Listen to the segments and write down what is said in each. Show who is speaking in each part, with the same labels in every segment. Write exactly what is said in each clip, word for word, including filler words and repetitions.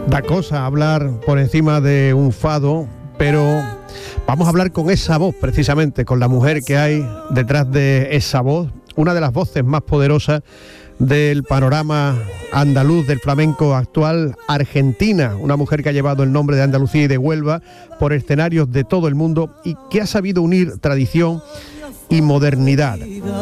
Speaker 1: Da cosa hablar por encima de un fado, pero vamos a hablar con esa voz, precisamente, con la mujer que hay detrás de esa voz, una de las voces más poderosas del panorama andaluz del flamenco actual, Argentina, una mujer que ha llevado el nombre de Andalucía y de Huelva por escenarios de todo el mundo y que ha sabido unir tradición y modernidad.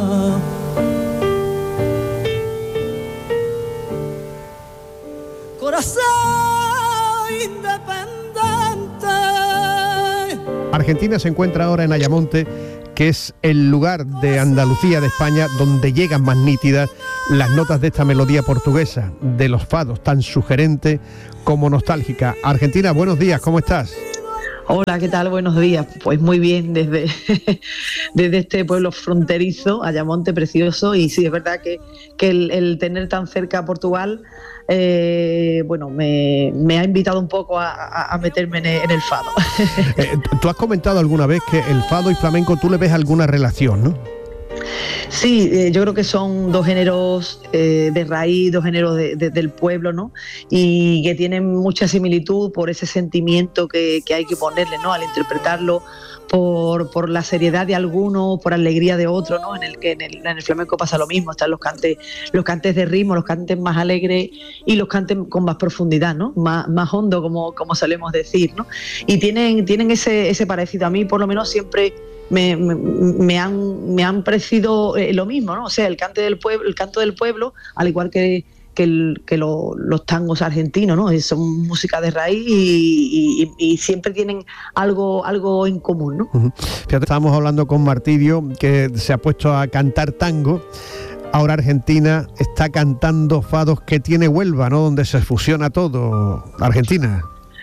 Speaker 1: Argentina se encuentra ahora en Ayamonte, que es el lugar de Andalucía, de España, donde llegan más nítidas las notas de esta melodía portuguesa, de los fados, tan sugerente como nostálgica. Argentina, buenos días, ¿cómo estás?
Speaker 2: Hola, ¿qué tal? Buenos días. Pues muy bien, desde, desde este pueblo fronterizo, Ayamonte, precioso, y sí, es verdad que, que el, el tener tan cerca a Portugal, eh, bueno, me, me ha invitado un poco a, a meterme en el, en el fado.
Speaker 1: Eh, tú has comentado alguna vez que el fado y flamenco, tú le ves alguna relación, ¿no?
Speaker 2: Sí, eh, yo creo que son dos géneros eh, de raíz, dos géneros de, de, del pueblo, ¿no? Y que tienen mucha similitud por ese sentimiento que, que hay que ponerle, ¿no? Al interpretarlo, por, por la seriedad de algunos, por alegría de otros, ¿no? En el que en el, en el flamenco pasa lo mismo, están los cantes, los cantes de ritmo, los cantes más alegres y los cantes con más profundidad, ¿no? Más, más hondo, como, como solemos decir, ¿no? Y tienen, tienen ese, ese parecido. A mí, por lo menos, siempre Me, me, me han me han parecido eh, lo mismo, ¿no? O sea, el cante del pueblo, el canto del pueblo, al igual que que, el, que lo, los tangos argentinos, ¿no? Son música de raíz y, y, y siempre tienen algo algo en común, ¿no?
Speaker 1: Uh-huh. Fíjate, estábamos hablando con Martirio, que se ha puesto a cantar tango. Ahora Argentina está cantando fados que tiene Huelva, ¿no? Donde se fusiona todo. Argentina.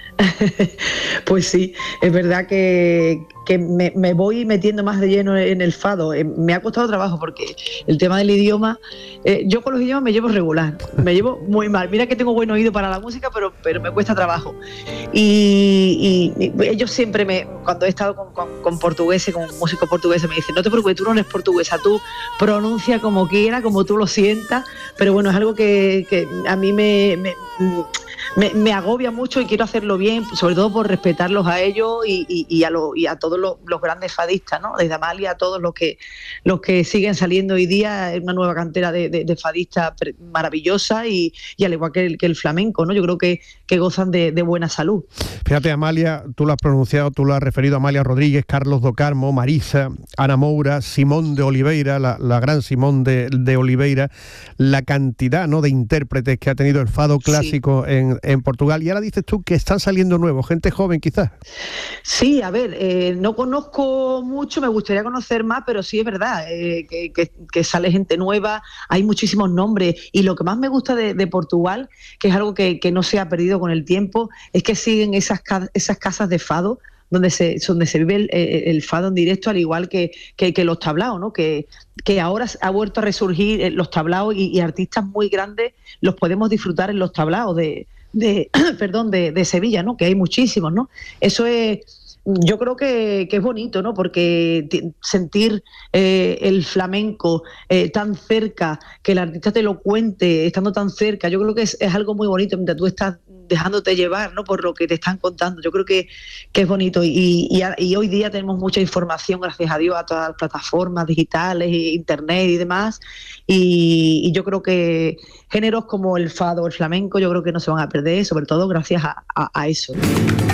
Speaker 2: Pues sí, es verdad que, que me, me voy metiendo más de lleno en el fado. Eh, me ha costado trabajo porque el tema del idioma, eh, yo con los idiomas me llevo regular, me llevo muy mal. Mira que tengo buen oído para la música, pero, pero me cuesta trabajo. Y, y, y ellos siempre me, cuando he estado con, con, con portugueses, con músicos portugueses, me dicen, no te preocupes, tú no eres portuguesa, tú pronuncia como quieras, como tú lo sientas, pero bueno, es algo que, que a mí me... me Me, me agobia mucho y quiero hacerlo bien, sobre todo por respetarlos a ellos y, y, y, a, lo, y a todos los, los grandes fadistas, ¿no? Desde Amalia a todos los que los que siguen saliendo hoy día, es una nueva cantera de, de, de fadistas maravillosa y, y al igual que el, que el flamenco, ¿no? Yo creo que, que gozan de, de buena salud.
Speaker 1: Fíjate, Amalia, tú lo has pronunciado, tú lo has referido a Amalia Rodríguez, Carlos do Carmo, Marisa, Ana Moura, Simón de Oliveira, la, la gran Simón de, de Oliveira, la cantidad, ¿no?, de intérpretes que ha tenido el fado clásico sí. en en Portugal, y ahora dices tú que están saliendo nuevos, gente joven quizás.
Speaker 2: Sí, a ver, eh, no conozco mucho, me gustaría conocer más, pero sí es verdad eh, que, que, que sale gente nueva, hay muchísimos nombres, y lo que más me gusta de, de Portugal, que es algo que, que no se ha perdido con el tiempo, es que siguen esas, esas casas de fado, donde se, donde se vive el, el fado en directo, al igual que, que, que los tablaos, ¿no? Que, que ahora ha vuelto a resurgir los tablaos y, y artistas muy grandes los podemos disfrutar en los tablaos de de perdón de, de Sevilla, ¿no? Que hay muchísimos, ¿no? Eso es, yo creo que, que es bonito, ¿no? Porque t- sentir eh, el flamenco eh, tan cerca, que el artista te lo cuente estando tan cerca, yo creo que es, es algo muy bonito mientras tú estás dejándote llevar, ¿no?, por lo que te están contando. Yo creo que, que es bonito y, y, y hoy día tenemos mucha información, gracias a Dios, a todas las plataformas digitales, internet y demás, y, y yo creo que géneros como el fado o el flamenco yo creo que no se van a perder, sobre todo gracias a, a, a eso, ¿no?